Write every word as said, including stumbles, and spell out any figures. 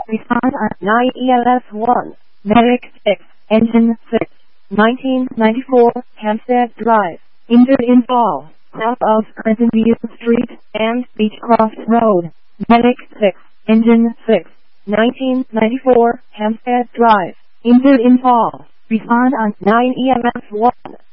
Respond on nine E L S one, Medic six, Engine six, nineteen ninety-four, Hampstead Drive, injured in fall, south of Clinton View Street and Beechcroft Road. Medic six, Engine six, nineteen ninety-four, Hampstead Drive, injured in fall. Respond on nine E M S one.